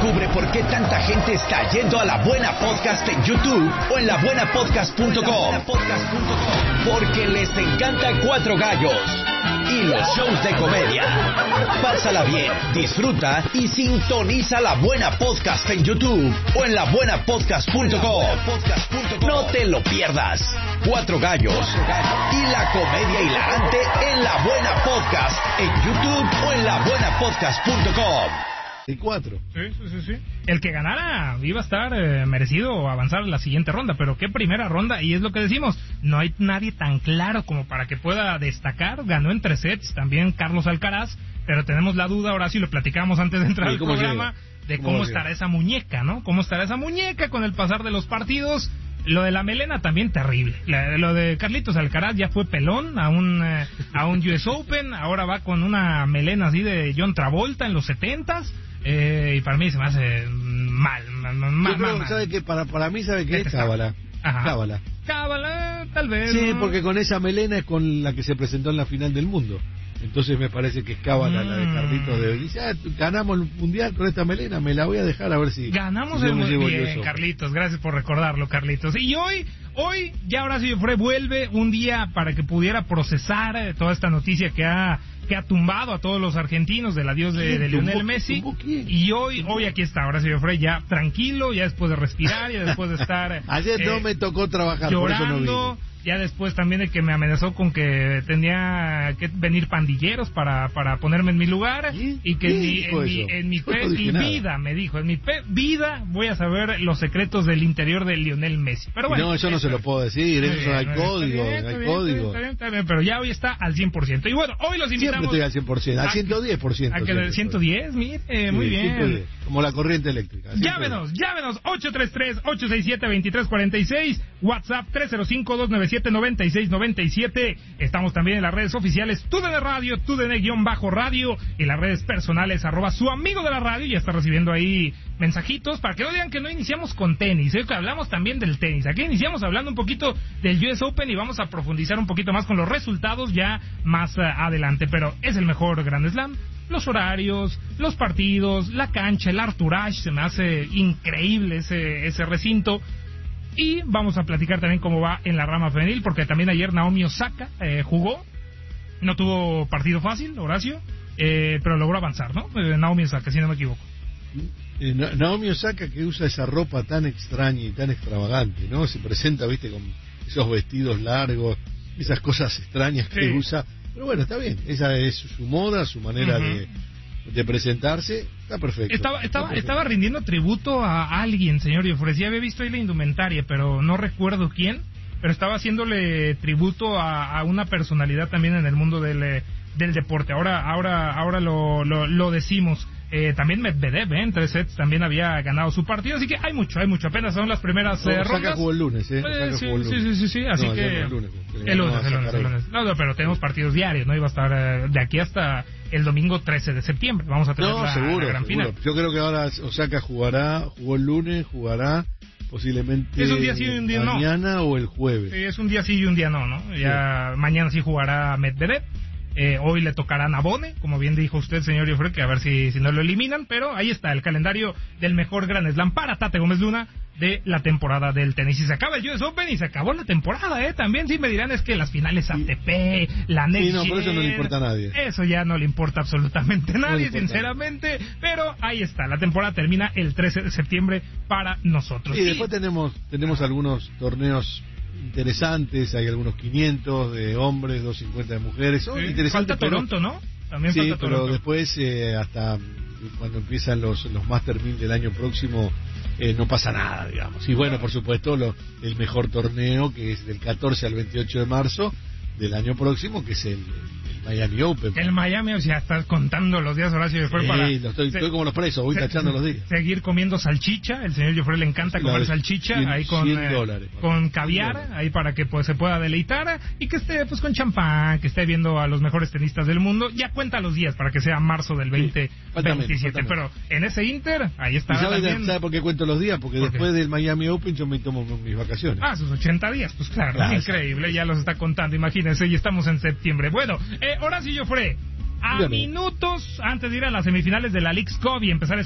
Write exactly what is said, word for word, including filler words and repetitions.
Descubre por qué tanta gente está yendo a La Buena Podcast en YouTube o en la buena podcast punto com. Porque les encanta Cuatro Gallos y los shows de comedia. Pásala bien, disfruta y sintoniza La Buena Podcast en YouTube o en la buena podcast punto com. No te lo pierdas. Cuatro Gallos y la comedia hilarante en La Buena Podcast en YouTube o en la buena podcast punto com. Y cuatro. Sí, sí, sí, sí. El que ganara iba a estar eh, merecido avanzar a la siguiente ronda, pero qué primera ronda, y es lo que decimos, no hay nadie tan claro como para que pueda destacar. Ganó en tres sets también Carlos Alcaraz, pero tenemos la duda, ahora sí lo platicamos antes de entrar al programa, llega? de cómo, cómo estará esa muñeca, ¿no? Cómo estará esa muñeca con el pasar de los partidos. Lo de la melena también terrible. La, lo de Carlitos Alcaraz ya fue pelón a un eh, a un U S Open, ahora va con una melena así de John Travolta en los setentas. Eh, y para mí se me hace mal, mal, mal, Yo creo, mal. ¿sabe qué? Para, para mí, ¿sabe qué es? Cábala. Cábala. Cábala, tal vez. Sí, ¿no? porque con esa melena es con la que se presentó en la final del mundo. Entonces me parece que es cábala mm. la de Carlitos. De, dice, ah, ganamos el mundial con esta melena, me la voy a dejar a ver si... Ganamos si el mundial, Carlitos, gracias por recordarlo, Carlitos. Y hoy, hoy ya Horacio Jofré vuelve un día para que pudiera procesar eh, toda esta noticia que ha... que ha tumbado a todos los argentinos del adiós de, de Lionel Messi. Y hoy hoy aquí está Horacio Jofré ya tranquilo, ya después de respirar, ya después de estar... Ayer eh, no me tocó trabajar, llorando, por eso no vine. Ya después también de que me amenazó con que tenía que venir pandilleros para, para ponerme en mi lugar. ¿Sí? Y que en mi, en mi, en mi, pe, no mi vida, me dijo, en mi pe, vida voy a saber los secretos del interior de Lionel Messi. Pero bueno, no, eso no se lo puedo decir, eso bien, hay código, bien, hay bien, código. Está bien, está bien, pero ya hoy está al cien por ciento. Y bueno, hoy los invitamos... Siempre estoy al cien por ciento, al ciento diez por ciento. ¿A que del ciento diez? Mire, sí, muy bien. ciento diez, como la corriente eléctrica. Llámenos, llámenos, ocho tres tres, ocho seis siete, dos tres cuatro seis, WhatsApp tres cero cinco, dos nueve siete, nueve seis nueve siete. Estamos también en las redes oficiales T U D N Radio, T U D N-Radio, y las redes personales arroba su amigo de la radio. Ya está recibiendo ahí mensajitos para que no digan que no iniciamos con tenis, ¿eh? Que hablamos también del tenis. Aquí iniciamos hablando un poquito del U S Open y vamos a profundizar un poquito más con los resultados ya más uh, adelante, pero es el mejor Grand Slam. Los horarios, los partidos, la cancha, el Arturage, se me hace increíble ese, ese recinto. Y vamos a platicar también cómo va en la rama femenil, porque también ayer Naomi Osaka eh, jugó. No tuvo partido fácil, Horacio, eh, pero logró avanzar, ¿no? Eh, Naomi Osaka, si no me equivoco. Eh, Naomi Osaka, que usa esa ropa tan extraña y tan extravagante, ¿no? Se presenta, viste, con esos vestidos largos, esas cosas extrañas que sí. usa. Pero bueno, está bien, esa es su moda, su manera uh-huh. de... de presentarse, está perfecto. Estaba estaba está perfecto. estaba rindiendo tributo a alguien, señor Jofré. Sí había visto ahí la indumentaria, pero no recuerdo quién, pero estaba haciéndole tributo a, a una personalidad también en el mundo del, del deporte. Ahora ahora ahora lo lo, lo decimos. Eh, también Medvedev, ¿eh? En tres sets también había ganado su partido, así que hay mucho, hay mucho. Apenas son las primeras eh, rondas. Osaka jugó el lunes, ¿eh? eh sí, jugó el lunes. sí, sí, sí, sí, así no, que... el lunes, el lunes, el lunes, el lunes. No, no, pero tenemos partidos diarios, ¿no? Iba a estar eh, de aquí hasta el domingo trece de septiembre. Vamos a tener no, la, seguro, la gran seguro. final. Yo creo que ahora Osaka jugará, jugó el lunes, jugará posiblemente es un día sí y un día mañana no. o el jueves. Sí, es un día sí y un día no, ¿no? Ya sí. Mañana sí jugará Medvedev. Eh, hoy le tocará Nabone, como bien dijo usted, señor Jofré, que a ver si, si no lo eliminan, pero ahí está el calendario del mejor Grand Slam para Tate Gómez Luna de la temporada del tenis. Y se acaba el U S Open y se acabó la temporada, ¿eh? También sí me dirán es que las finales A T P, la Next Sí, no, por eso no le importa a nadie. Eso ya no le importa absolutamente a nadie, no sinceramente, pero ahí está, la temporada termina el trece de septiembre para nosotros. Y después tenemos, tenemos algunos torneos interesantes, hay algunos quinientos de hombres, doscientos cincuenta de mujeres. Son sí, interesantes. Falta Toronto, ¿no? También sí, falta pero Toronto. después, eh, hasta cuando empiezan los, los Master mil del año próximo, eh, no pasa nada, digamos. Y bueno, por supuesto, lo, el mejor torneo, que es del catorce al veintiocho de marzo del año próximo, que es el, el Miami Open. El Miami, o sea, estás contando los días, Horacio, después sí, para... lo estoy, se, estoy como los presos, voy se, tachando los días. Seguir comiendo salchicha, el señor Jofré le encanta comer claro, salchicha, cien, ahí con cien dólares, eh, con caviar, ahí para que pues se pueda deleitar, y que esté pues con champán, que esté viendo a los mejores tenistas del mundo. Ya cuenta los días para que sea marzo del veinte veintisiete, sí, pero en ese Inter, ahí está. ¿Sabe, ¿Sabe por qué cuento los días? Porque ¿por después qué? del Miami Open yo me tomo mis vacaciones. Ah, sus ochenta días, pues claro, claro increíble, ya los está contando, imagínense, y estamos en septiembre. Bueno, eh, Horacio Jofré, a Dígame. minutos antes de ir a las semifinales de la Leagues Cup y empezar